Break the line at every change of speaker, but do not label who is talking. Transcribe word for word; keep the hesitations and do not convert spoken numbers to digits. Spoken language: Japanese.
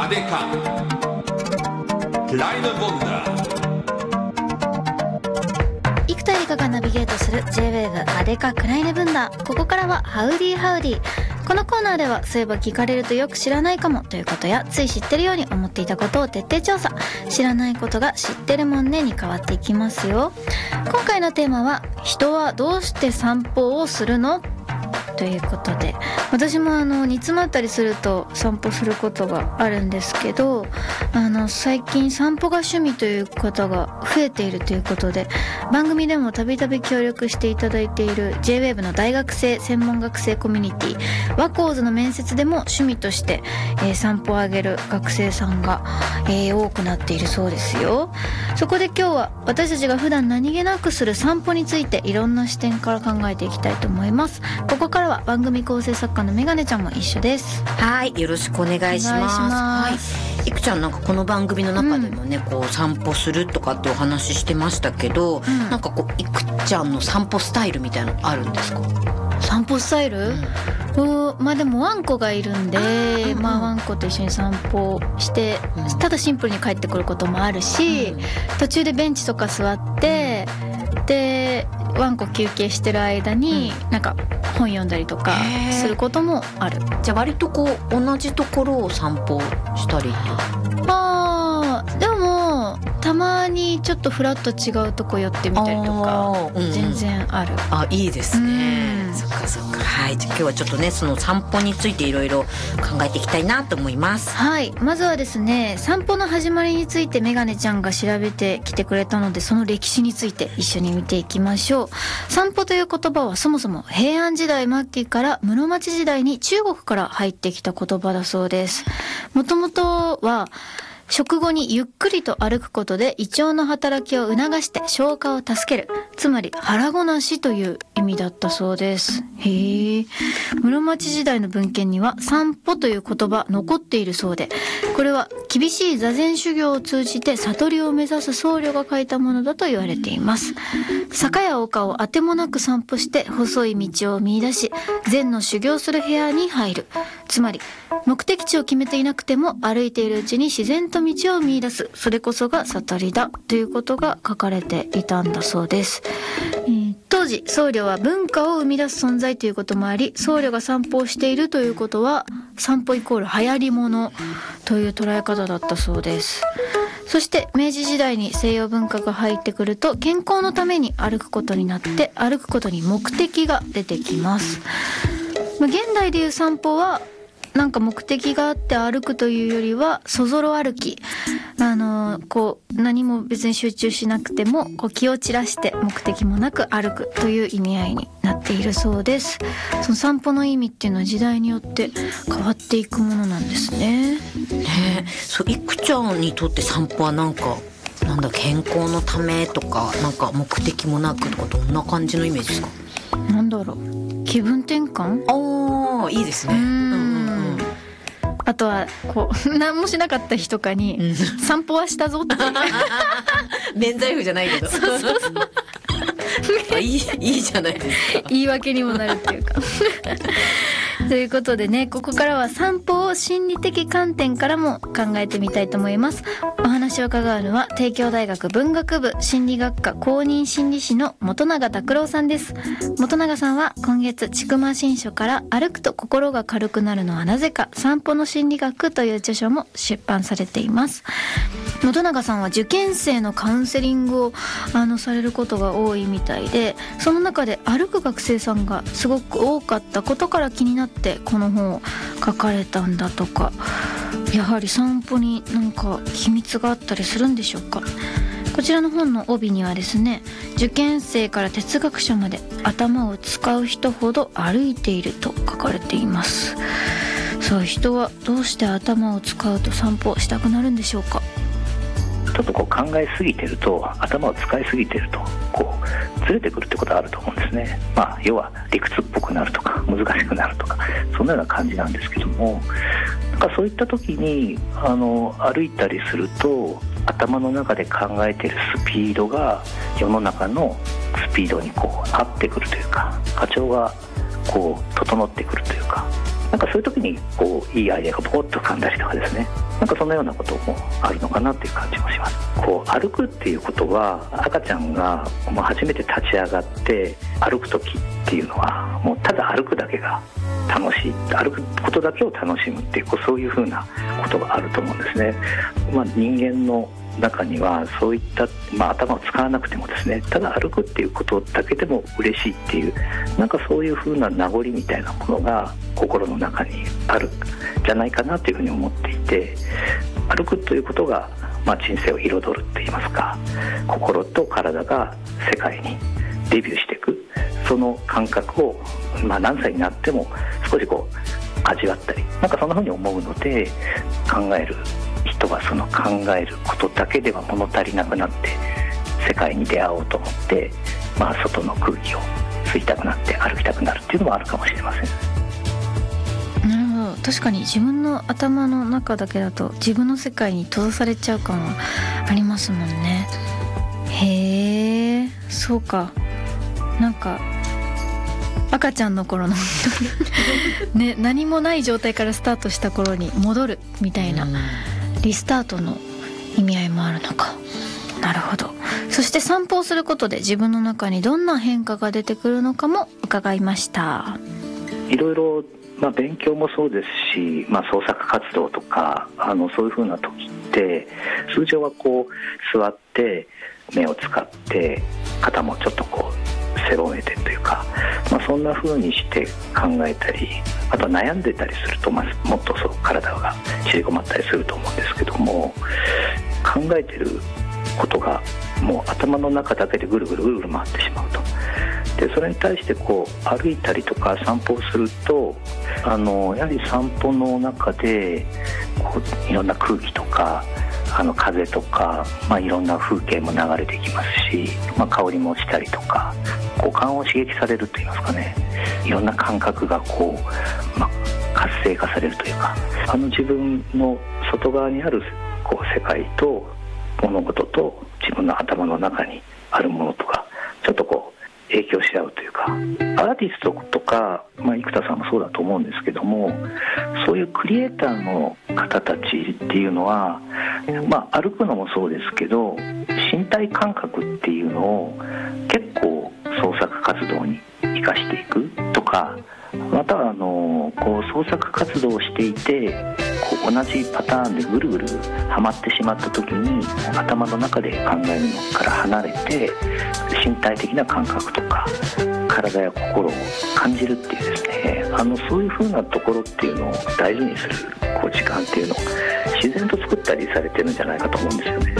デカクライネボンダー。
生田絵梨花がナビゲートする ジェイウェーブ アデカクライネブンダー。ここからはハウディハウディ。このコーナーではそういえば聞かれるとよく知らないかもということや、つい知ってるように思っていたことを徹底調査。知らないことが知ってるもんねに変わっていきますよ。今回のテーマは、人はどうして散歩をするの？ということで、私もあの煮詰まったりすると散歩することがあるんですけど、あの最近散歩が趣味という方が増えているということで、番組でもたびたび協力していただいている ジェイウェーブ の大学生専門学生コミュニティワコーズの面接でも趣味として、えー、散歩をあげる学生さんが、えー、多くなっているそうですよ。そこで今日は私たちが普段何気なくする散歩についていろんな視点から考えていきたいと思います。ここからは番組構成作家のメガネちゃんも一緒です。
はい、よろしくお願いします。
お願いします。
はい、いくちゃん、なんかこの番組の中でもね、うん、こう散歩するとかってお話ししてましたけど、うん、なんかこういくちゃんの散歩スタイルみたいなのあるんですか？
散歩スタイル、うん、まあでもワンコがいるんで、あ、うん、まあワンコと一緒に散歩して、うん、ただシンプルに帰ってくることもあるし、うん、途中でベンチとか座って、うん、でワンコ休憩してる間に、うん、なんか本読んだりとかすることもある。
じゃあ割とこう同じところを散歩したりって。
あー、でもたまにちょっとフラッと違うとこ寄ってみたりとか、うん、全然ある。
あ、いいですね。そっかそっか。はい、じゃあ今日はちょっとね、その散歩についていろいろ考えていきたいなと思います。
はい、まずはですね、散歩の始まりについてメガネちゃんが調べてきてくれたので、その歴史について一緒に見ていきましょう。散歩という言葉はそもそも平安時代末期から室町時代に中国から入ってきた言葉だそうです。もともとは食後にゆっくりと歩くことで胃腸の働きを促して消化を助ける、つまり腹ごなしという意味だったそうです。へえ。室町時代の文献には散歩という言葉残っているそうで、これは厳しい座禅修行を通じて悟りを目指す僧侶が書いたものだと言われています。坂や丘をあてもなく散歩して細い道を見出し、禅の修行する部屋に入る。つまり目的地を決めていなくても歩いているうちに自然と道を見出す、それこそが悟りだということが書かれていたんだそうです。えー、当時僧侶は文化を生み出す存在ということもあり、僧侶が散歩をしているということは散歩イコール流行り物という捉え方だったそうです。そして明治時代に西洋文化が入ってくると、健康のために歩くことになって、歩くことに目的が出てきます。まあ、現代でいう散歩はなんか目的があって歩くというよりは、そぞろ歩き、あのこう何も別に集中しなくてもこう気を散らして目的もなく歩くという意味合いになっているそうです。その散歩の意味っていうのは時代によって変わっていくものなんですね。
ねえ、そう、いくちゃんにとって散歩はなんかなんだ、健康のためとか、なんか目的もなくとか、どんな感じのイメージですか？
なんだろう、気分転換？
ああ、いいですね。うんうんうん。
あとはこう何もしなかった日とかに、うん、散歩はしたぞって
免罪符じゃないけどそうそうそういい、いいじゃないですか。
言い訳にもなるっていうかということでね、ここからは散歩を心理的観点からも考えてみたいと思います。お話を伺うのは帝京大学文学部心理学科公認心理師の本永拓郎さんです。本永さんは今月千曲新書から歩くと心が軽くなるのはなぜか、散歩の心理学という著書も出版されています。本永さんは受験生のカウンセリングをあのされることが多いみたいで、その中で歩く学生さんがすごく多かったことから気になってこの本を書かれたんだとか。やはり散歩に何か秘密があったりするんでしょうか。こちらの本の帯にはですね、受験生から哲学者まで頭を使う人ほど歩いていると書かれています。そう、人はどうして頭を使うと散歩したくなるんでしょうか。
ちょっとこう考えすぎてると、頭を使いすぎてるとこうずれてくるってことがあると思うんですね。まあ要は理屈っぽくなるとか難しくなるとか、そんなような感じなんですけども、なんかそういった時にあの歩いたりすると、頭の中で考えているスピードが世の中のスピードにこう合ってくるというか、波長がこう整ってくるというか、 なんかそういう時にこういいアイデアがポコッと浮かんだりとかですね、なんかそんなようなこともあるのかなっていう感じもします。こう歩くっていうことは、赤ちゃんがもう初めて立ち上がって歩く時っていうのはもうただ歩くだけが楽しい、歩くことだけを楽しむっていう、そういうふうなことがあると思うんですね。まあ、人間の中にはそういった、まあ、頭を使わなくてもですね、ただ歩くっていうことだけでも嬉しいっていう、なんかそういうふうな名残みたいなものが心の中にあるんじゃないかなというふうに思っていて、歩くということが、まあ、人生を彩るっていいますか、心と体が世界にデビューしていく、その感覚を、まあ、何歳になっても少しこう味わったり、なんかそんなふうに思うので、考える人はその考えることだけでは物足りなくなって世界に出会おうと思って、まあ、外の空気を吸いたくなって歩きたくなるっていうのもあるかもしれません。
なるほど、確かに自分の頭の中だけだと自分の世界に閉ざされちゃう感はありますもんね。へえ、そうか。なんか赤ちゃんの頃のね、何もない状態からスタートした頃に戻るみたいなリスタートの意味合いもあるのか。なるほど。そして散歩をすることで自分の中にどんな変化が出てくるのかも伺いました。
いろいろ、まあ、勉強もそうですし、まあ、創作活動とか、あのそういうふうな時って通常はこう座って目を使って肩もちょっとこう背負えてというか、まあ、そんな風にして考えたり、あとは悩んでたりすると、まあ、もっとそう体が縮こまったりすると思うんですけども、考えてることがもう頭の中だけでぐるぐるぐるぐる回ってしまうと。でそれに対してこう歩いたりとか散歩をすると、あのやはり散歩の中でこういろんな空気とかあの風とか、まあ、いろんな風景も流れてきますし、まあ、香りもしたりとか、五感を刺激されるといいますかね、いろんな感覚がこう、まあ、活性化されるというか、あの自分の外側にあるこう世界と物事と自分の頭の中にあるものとかちょっとこう影響し合うというか、アーティストとか、まあ、生田さんもそうだと思うんですけども、そういうクリエイターの方たちっていうのは、まあ、歩くのもそうですけど、身体感覚っていうのを結構創作活動に生かしていくとか、またはあのこう創作活動をしていてこう同じパターンでぐるぐるはまってしまった時に、頭の中で考えるのから離れて身体的な感覚とか体や心を感じるっていうですね、あのそういう風なところっていうのを大事にするこう時間っていうのを自然と作ったりされてるんじゃないかと思うんですよね。